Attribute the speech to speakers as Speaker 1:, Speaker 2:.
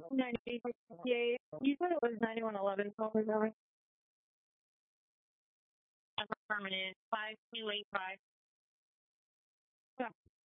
Speaker 1: 98. You said it was 9111. So was that right? Affirmative. 5285. Yeah.